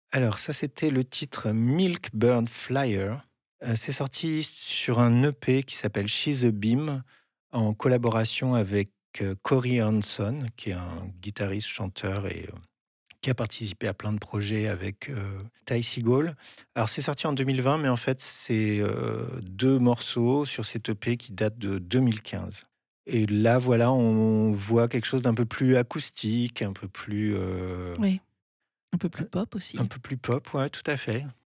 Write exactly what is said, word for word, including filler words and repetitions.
Alors ça, c'était le titre Milk Bird Flyer. Heu, c'est sorti sur un E P qui s'appelle She's a Beam, en collaboration avec, heu, Corey Hanson, qui est un guitariste, chanteur et heu, qui a participé à plein de projets avec, heu, Ty Segall. Alors c'est sorti en deux mille vingt, mais en fait c'est, heu, deux morceaux sur cet E P qui date de deux mille quinze. Et là, voilà, on voit quelque chose d'un peu plus acoustique, un peu plus, heu, Oui, un peu plus heu, pop un aussi. peu plus pop, ouais, tout à fait.